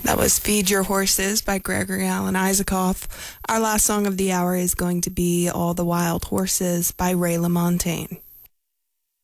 That was Feed Your Horses by Gregory Alan Isakov. Our last song of the hour is going to be All the Wild Horses by Ray LaMontagne.